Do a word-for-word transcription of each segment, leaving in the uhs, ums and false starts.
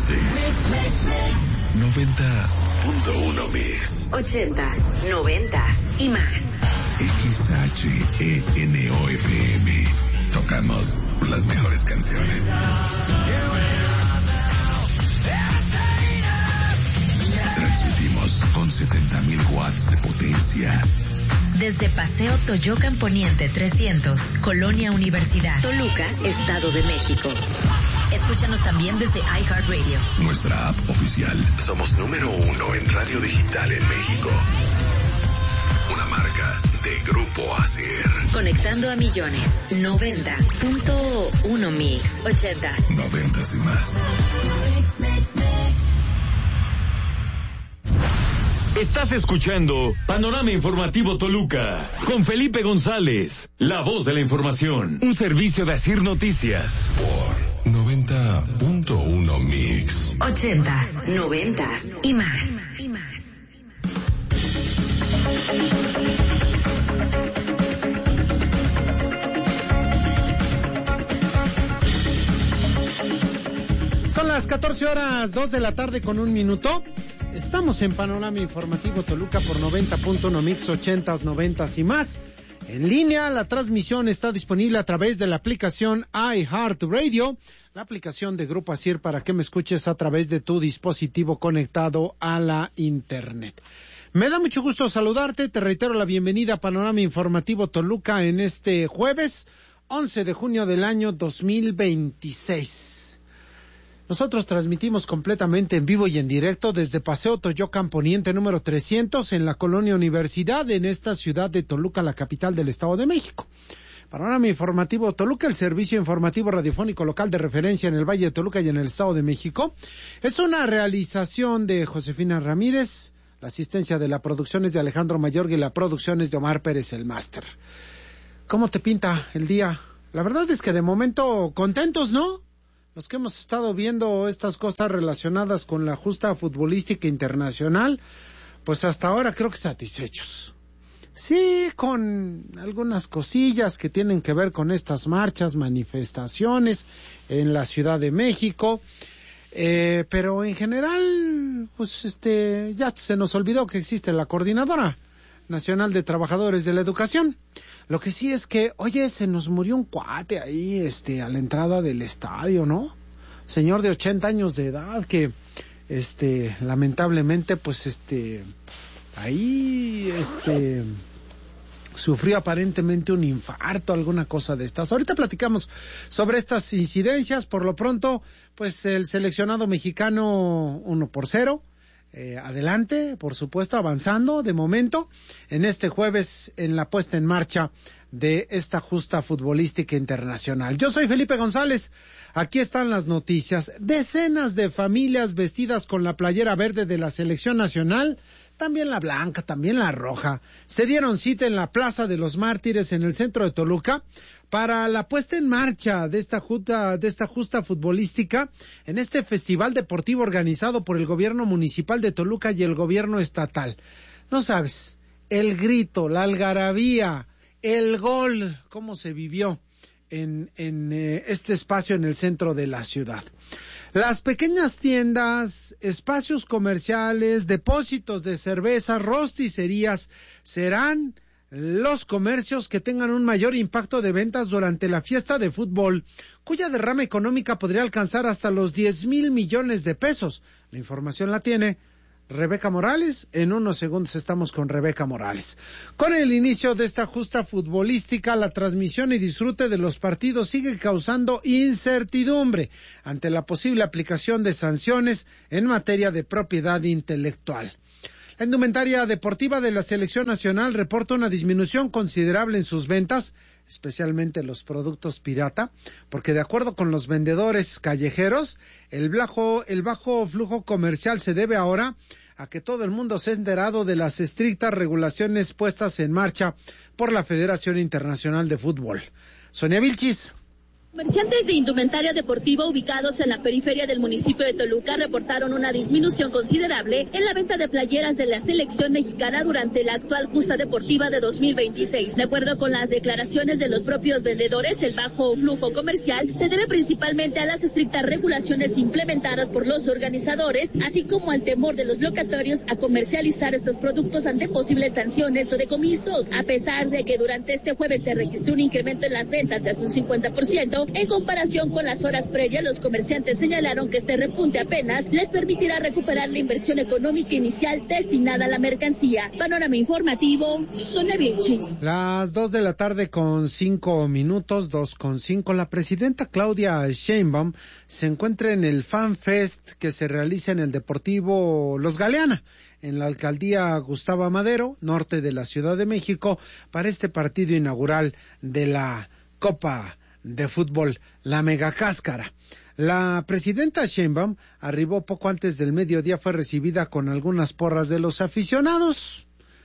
Norte. noventa punto uno Mix. Ochentas, noventas y más. X H E N O F M. Tocamos las mejores canciones. Transmitimos con setenta mil watts de potencia. Desde Paseo Toyocan Poniente trescientos, Colonia Universidad, Toluca, Estado de México. Escúchanos también desde iHeartRadio. Nuestra app oficial. Somos número uno en radio digital en México. Una marca de Grupo Acer. Conectando a millones. noventa punto uno Mix. Ochentas. Noventas y más. Estás escuchando Panorama Informativo Toluca con Felipe González, la voz de la información. Un servicio de Asir Noticias. Por noventa punto uno Mix. Ochentas, noventas y más. Y más. Son las catorce horas, dos de la tarde con un minuto. Estamos en Panorama Informativo Toluca por noventa punto uno Mix, ochentas, noventas y más. En línea, la transmisión está disponible a través de la aplicación iHeartRadio, la aplicación de Grupo Asir para que me escuches a través de tu dispositivo conectado a la internet. Me da mucho gusto saludarte, te reitero la bienvenida a Panorama Informativo Toluca en este jueves, once de junio del año dos mil veintiséis. Nosotros transmitimos completamente en vivo y en directo desde Paseo Toyocan Poniente número trescientos en la Colonia Universidad, en esta ciudad de Toluca, la capital del Estado de México. Panorama Informativo Toluca, el servicio informativo radiofónico local de referencia en el Valle de Toluca y en el Estado de México. Es una realización de Josefina Ramírez, la asistencia de la producción es de Alejandro Mayorga y la producción es de Omar Pérez, el máster. ¿Cómo te pinta el día? La verdad es que de momento contentos, ¿no? Los que hemos estado viendo estas cosas relacionadas con la justa futbolística internacional, pues hasta ahora creo que satisfechos. Sí, con algunas cosillas que tienen que ver con estas marchas, manifestaciones en la Ciudad de México, eh, pero en general, pues este, ya se nos olvidó que existe la Coordinadora Nacional de Trabajadores de la Educación. Lo que sí es que, oye, se nos murió un cuate ahí, este, a la entrada del estadio, ¿no? Señor de ochenta años de edad que, este, lamentablemente, pues, este, ahí, este, sufrió aparentemente un infarto, alguna cosa de estas. Ahorita platicamos sobre estas incidencias. Por lo pronto, pues, el seleccionado mexicano uno por cero. Eh, adelante, por supuesto, avanzando de momento en este jueves en la puesta en marcha de esta justa futbolística internacional. Yo soy Felipe González, aquí están las noticias. Decenas de familias vestidas con la playera verde de la selección nacional, también la blanca, también la roja, se dieron cita en la Plaza de los Mártires en el centro de Toluca para la puesta en marcha de esta justa, de esta justa futbolística en este festival deportivo organizado por el gobierno municipal de Toluca y el gobierno estatal. No sabes, el grito, la algarabía, el gol, cómo se vivió en, en eh, este espacio en el centro de la ciudad. Las pequeñas tiendas, espacios comerciales, depósitos de cerveza, rosticerías serán los comercios que tengan un mayor impacto de ventas durante la fiesta de fútbol, cuya derrama económica podría alcanzar hasta los diez mil millones de pesos. La información la tiene Rebeca Morales. En unos segundos estamos con Rebeca Morales. Con el inicio de esta justa futbolística, la transmisión y disfrute de los partidos sigue causando incertidumbre ante la posible aplicación de sanciones en materia de propiedad intelectual. La indumentaria deportiva de la selección nacional reporta una disminución considerable en sus ventas, especialmente los productos pirata, porque de acuerdo con los vendedores callejeros, el bajo, el bajo flujo comercial se debe ahora a que todo el mundo se ha enterado de las estrictas regulaciones puestas en marcha por la Federación Internacional de Fútbol. Sonia Vilchis. Comerciantes de indumentaria deportiva ubicados en la periferia del municipio de Toluca reportaron una disminución considerable en la venta de playeras de la selección mexicana durante la actual justa deportiva de dos mil veintiséis. De acuerdo con las declaraciones de los propios vendedores, el bajo flujo comercial se debe principalmente a las estrictas regulaciones implementadas por los organizadores, así como al temor de los locatorios a comercializar estos productos ante posibles sanciones o decomisos. A pesar de que durante este jueves se registró un incremento en las ventas de hasta un cincuenta por ciento, en comparación con las horas previas, los comerciantes señalaron que este repunte apenas les permitirá recuperar la inversión económica inicial destinada a la mercancía. Panorama informativo, Sonia Vilchis. Las dos de la tarde con cinco minutos, dos con cinco. La presidenta Claudia Sheinbaum se encuentra en el Fan Fest que se realiza en el Deportivo Los Galeana, en la alcaldía Gustavo Madero, norte de la Ciudad de México, para este partido inaugural de la Copa de Fútbol, la Mega Cáscara. La presidenta Sheinbaum arribó poco antes del mediodía, fue recibida con algunas porras de los aficionados.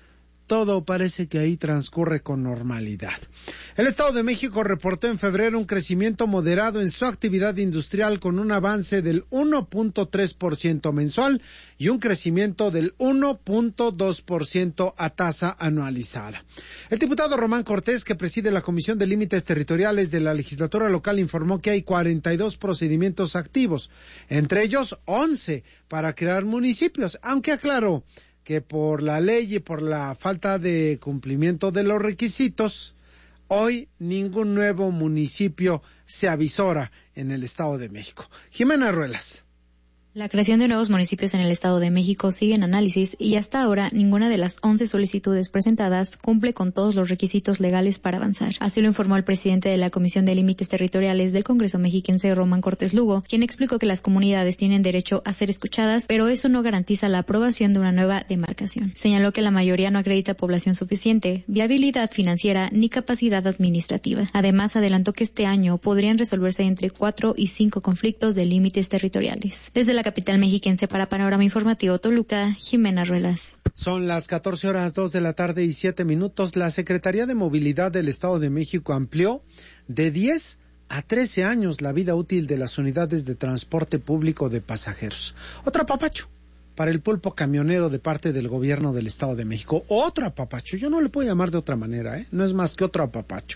Todo parece que ahí transcurre con normalidad. El Estado de México reportó en febrero un crecimiento moderado en su actividad industrial con un avance del uno punto tres por ciento mensual y un crecimiento del uno punto dos por ciento a tasa anualizada. El diputado Román Cortés, que preside la Comisión de Límites Territoriales de la legislatura local, informó que hay cuarenta y dos procedimientos activos, entre ellos once para crear municipios, aunque aclaró que por la ley y por la falta de cumplimiento de los requisitos, hoy ningún nuevo municipio se avisora en el Estado de México. Jimena Ruelas. La creación de nuevos municipios en el Estado de México sigue en análisis y hasta ahora ninguna de las once solicitudes presentadas cumple con todos los requisitos legales para avanzar. Así lo informó el presidente de la Comisión de Límites Territoriales del Congreso Mexiquense, Román Cortés Lugo, quien explicó que las comunidades tienen derecho a ser escuchadas, pero eso no garantiza la aprobación de una nueva demarcación. Señaló que la mayoría no acredita población suficiente, viabilidad financiera ni capacidad administrativa. Además, adelantó que este año podrían resolverse entre cuatro y cinco conflictos de límites territoriales. Desde la capital mexiquense para Panorama Informativo Toluca, Jimena Ruelas. Son las catorce horas dos de la tarde y siete minutos. La Secretaría de Movilidad del Estado de México amplió de diez a trece años la vida útil de las unidades de transporte público de pasajeros. Otro apapacho para el pulpo camionero de parte del gobierno del Estado de México. Otro apapacho, yo no le puedo llamar de otra manera, ¿eh? No es más que otro apapacho.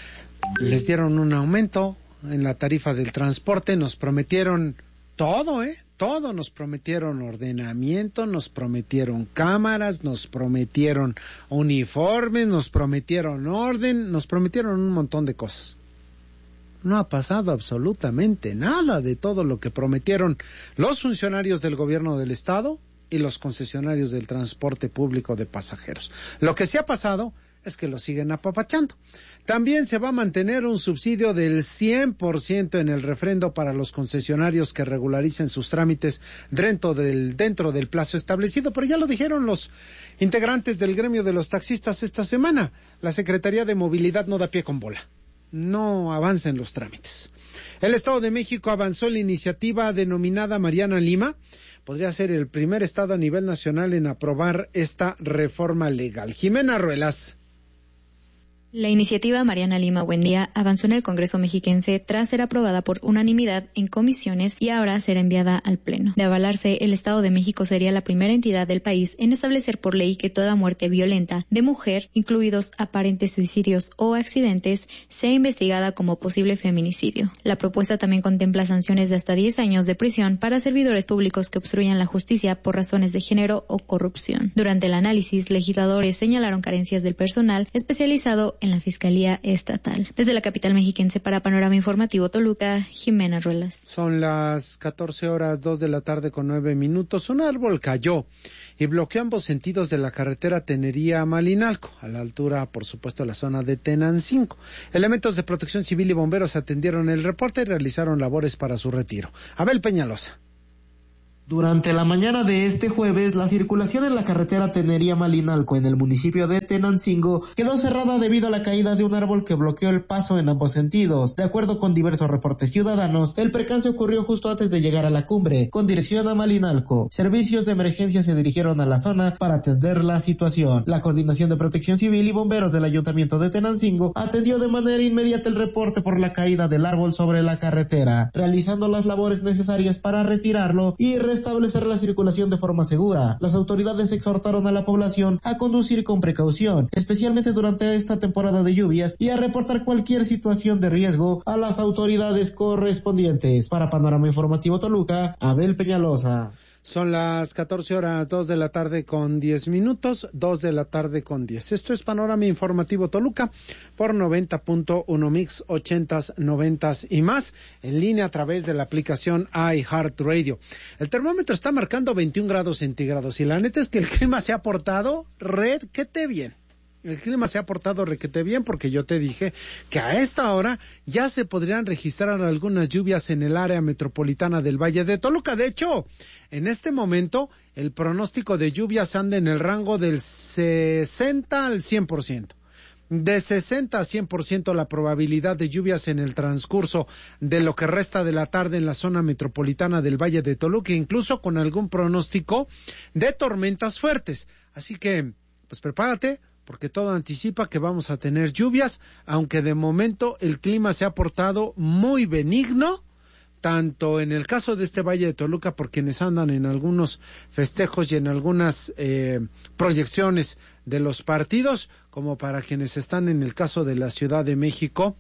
Les dieron un aumento en la tarifa del transporte, nos prometieron todo, ¿eh? Todo, nos prometieron ordenamiento, nos prometieron cámaras, nos prometieron uniformes, nos prometieron orden, nos prometieron un montón de cosas. No ha pasado absolutamente nada de todo lo que prometieron los funcionarios del gobierno del Estado y los concesionarios del transporte público de pasajeros. Lo que sí ha pasado es que lo siguen apapachando. También se va a mantener un subsidio del cien por ciento en el refrendo para los concesionarios que regularicen sus trámites dentro del, dentro del plazo establecido, pero ya lo dijeron los integrantes del gremio de los taxistas esta semana. La Secretaría de Movilidad no da pie con bola. No avanza en los trámites. El Estado de México avanzó en la iniciativa denominada Mariana Lima. Podría ser el primer estado a nivel nacional en aprobar esta reforma legal. Jimena Ruelas. La iniciativa Mariana Lima Buendía avanzó en el Congreso mexiquense tras ser aprobada por unanimidad en comisiones y ahora será enviada al Pleno. De avalarse, el Estado de México sería la primera entidad del país en establecer por ley que toda muerte violenta de mujer, incluidos aparentes suicidios o accidentes, sea investigada como posible feminicidio. La propuesta también contempla sanciones de hasta diez años de prisión para servidores públicos que obstruyan la justicia por razones de género o corrupción. Durante el análisis, legisladores señalaron carencias del personal especializado en la Fiscalía Estatal. Desde la capital mexiquense para Panorama Informativo Toluca, Jimena Ruelas. Son las catorce horas dos de la tarde con nueve minutos. Un árbol cayó y bloqueó ambos sentidos de la carretera Tenería-Malinalco, a la altura, por supuesto, de la zona de Tenancingo. Elementos de protección civil y bomberos atendieron el reporte y realizaron labores para su retiro. Abel Peñalosa. Durante la mañana de este jueves, la circulación en la carretera Tenería-Malinalco en el municipio de Tenancingo quedó cerrada debido a la caída de un árbol que bloqueó el paso en ambos sentidos. De acuerdo con diversos reportes ciudadanos, el percance ocurrió justo antes de llegar a la cumbre, con dirección a Malinalco. Servicios de emergencia se dirigieron a la zona para atender la situación. La Coordinación de Protección Civil y Bomberos del Ayuntamiento de Tenancingo atendió de manera inmediata el reporte por la caída del árbol sobre la carretera, realizando las labores necesarias para retirarlo y establecer la circulación de forma segura. Las autoridades exhortaron a la población a conducir con precaución, especialmente durante esta temporada de lluvias, y a reportar cualquier situación de riesgo a las autoridades correspondientes. Para Panorama Informativo Toluca, Abel Peñalosa. Son las catorce horas, dos de la tarde con diez minutos, dos de la tarde con diez. Esto es Panorama Informativo Toluca por noventa punto uno Mix, ochentas, noventas y más, en línea a través de la aplicación iHeartRadio. El termómetro está marcando veintiún grados centígrados y la neta es que el clima se ha portado requete bien. El clima se ha portado requete bien porque yo te dije que a esta hora ya se podrían registrar algunas lluvias en el área metropolitana del Valle de Toluca. De hecho, en este momento el pronóstico de lluvias anda en el rango del sesenta al cien por ciento. De sesenta a cien por ciento la probabilidad de lluvias en el transcurso de lo que resta de la tarde en la zona metropolitana del Valle de Toluca, incluso con algún pronóstico de tormentas fuertes. Así que, pues prepárate, porque todo anticipa que vamos a tener lluvias, aunque de momento el clima se ha portado muy benigno, tanto en el caso de este Valle de Toluca, por quienes andan en algunos festejos y en algunas eh, proyecciones de los partidos, como para quienes están en el caso de la Ciudad de México,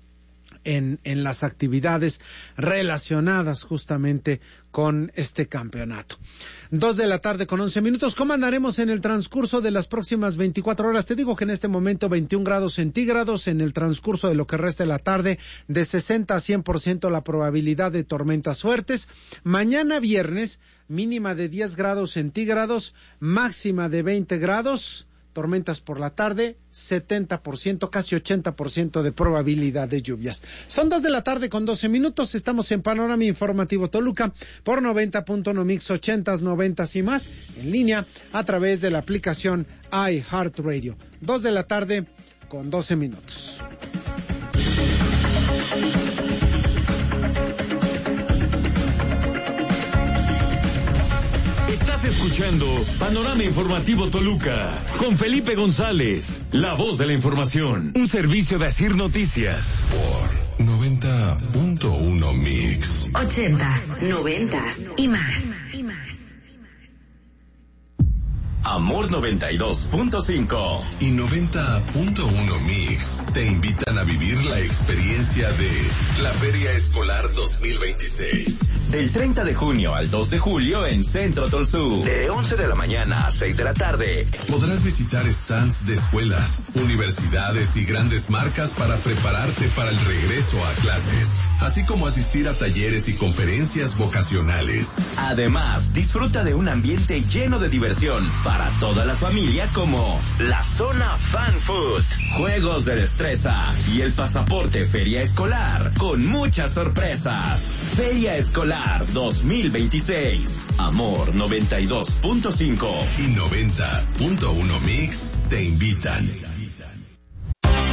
en, en las actividades relacionadas justamente con este campeonato. Dos de la tarde con once minutos. ¿Cómo andaremos en el transcurso de las próximas veinticuatro horas? Te digo que en este momento veintiún grados centígrados, en el transcurso de lo que resta de la tarde, de sesenta a cien por ciento la probabilidad de tormentas fuertes. Mañana viernes, mínima de diez grados centígrados, máxima de veinte grados. Tormentas por la tarde, setenta por ciento, casi ochenta por ciento de probabilidad de lluvias. Son dos de la tarde con doce minutos, estamos en Panorama Informativo Toluca por noventa punto uno Mix, ochentas, noventas y más, en línea a través de la aplicación iHeartRadio. Dos de la tarde con doce minutos. Estás escuchando Panorama Informativo Toluca con Felipe González, la voz de la información, un servicio de Asir Noticias por noventa punto uno Mix. Ochentas, noventas y más. Amor noventa y dos punto cinco y noventa punto uno Mix te invitan a vivir la experiencia de la Feria Escolar dos mil veintiséis. Del treinta de junio al dos de julio en Centro Tolsú. De once de la mañana a seis de la tarde. Podrás visitar stands de escuelas, universidades y grandes marcas para prepararte para el regreso a clases, así como asistir a talleres y conferencias vocacionales. Además, disfruta de un ambiente lleno de diversión para toda la familia, como la zona Fan Food, juegos de destreza y el pasaporte Feria Escolar con muchas sorpresas. Feria Escolar dos mil veintiséis. Amor noventa y dos punto cinco y noventa punto uno Mix te invitan.